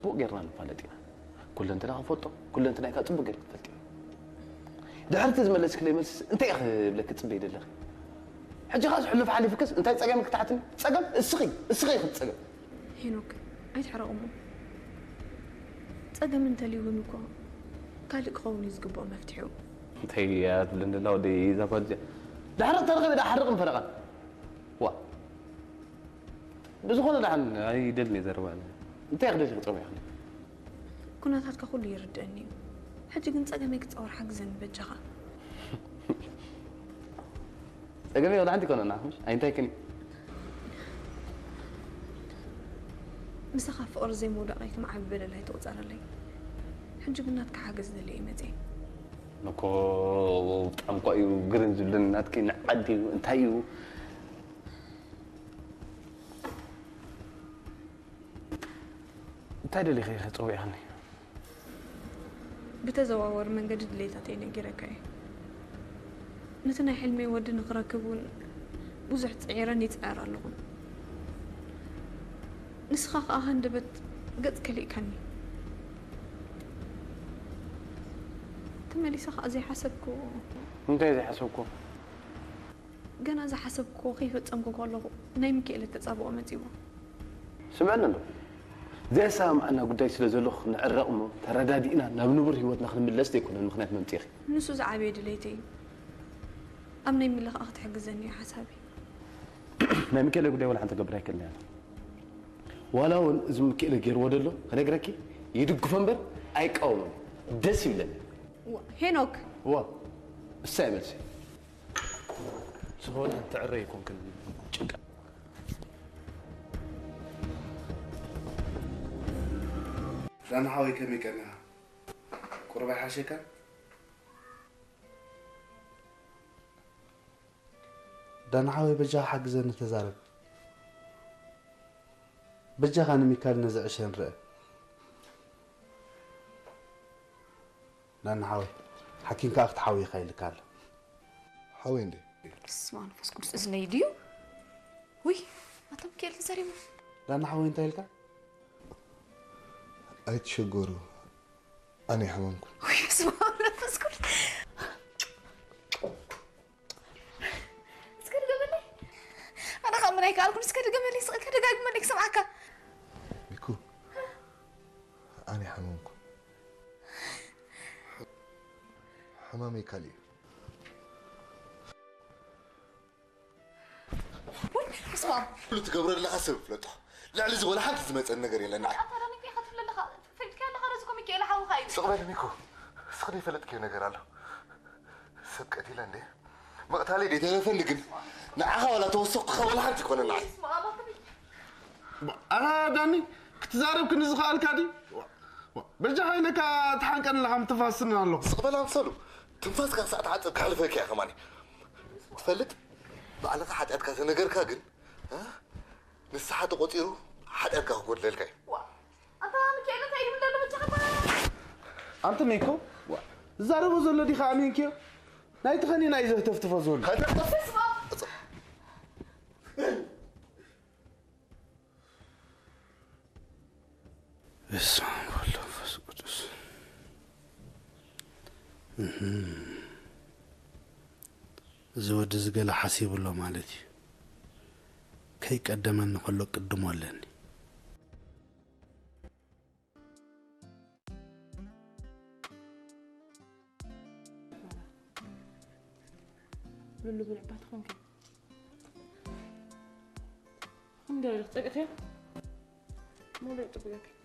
بو غيرنا نفلطينا كل انت نخفطو كل انت نايكا صبو غير تفلطي دحرت زملس كلي ملس انت يا اخي بلك تصبي دلخ حجي خاص حلف علي فكس انت صقامك تحتني صقام اسخي خصقام هينوك ايتحرقمو صقام انت اللي ونكو قالك خوني زقبو مفتحو انت يا بلند الله ودي زبد دحرت ترغب دا حرقم فرقا وا بزخونه دحن اي دلني زربان انت يا خدش قطوم يا اخي كنا تاتك كل يردني حجي كنت صقامك تصور حقزن بجخا صقامي ولا عندك ولا نعمش انت كني مسخ فقر زي مودقيك معبل اللي توصل لي حجي بناتك حاجز دلي ايمتي نكو بطعم قوي وقرن زلن ناتكي نعقدي وانتايو انتاي دلي خي خطوي يعني بتزواور من قد دليتاتي نجركاي نتنا حلمي ودي نغركبون بوزح تعيرني تعير لهم نسخاق هندبت قد كلي كني تملي سخ زي حسبكو انت زي حسبكو قنا زي حسبكو كيف تصمكو كله نايمكي اللي تتصابوا امتيو سمعنا له زي سام انا قداي سلازلخ نعرقمو تردادينا نبنبر هيوتنا خنملس يكون المخنات ممتيخ نسو زعابي دليتي امني ملخ اخت حجزني حسابي ما مكيله قداي ولا حتى قبرك لنا ولا زم كيله غير ودلو خنغركي يدق فنبر ايقاوم دس يبلن هينوك وا السامل سي سهول انت عري يكون كل جنق لأن حاوي كمي كنا قرب حاشيكا دان حاوي بجا حق زن تزارب بجا خان ميكال نزع شن رأي لأن حاوي حكين كاخت حاوي خيل كال حاوي عندي اسمع نفس كل إذن يديو وي ما تمكي الزريمة لأن حاوي انت هيلكا أيت شجورو أنا حمامكم وي اسمع نفس كل سكر قبلي أنا خامن هيك أقول سكر قبلي سمعك ميكو أنا حمامكم حمامي كالي اسمع كل تقبر اللي حسب فلتح لا على ولا حد زمت النجار يلا نعم أنا في خاطر لله فلت كان لخرجكم يكي لحاو خايب استقبل ميكو استقبل فلت كي نجار الله سبقتي لندي ما قتالي دي تلفن لكن نعها ولا توثق ولا حد ولا نعم أنا داني كتزارب كني زخال كادي برجع هينك تحنكن لهم تفاصلنا له استقبل أنصلو تنفاس كان ساعة عاد كحلفك يا خماني تفلت بعلك حد أتكاس نجار كاجن ها نسحة قطيرو حد أتكاس قول للكاي أنت مكيلة تايد من دولة بتشغل أنت ميكو زارب وزول دي خامين كيو ناي تخني ناي زه تفتف زول اسمع والله فسقطس زود زقل حسيب الله مالتي كي قدمن كله قدمو لني لولو بلعبات خونك خم داري اختك اخي مو لا تبقاك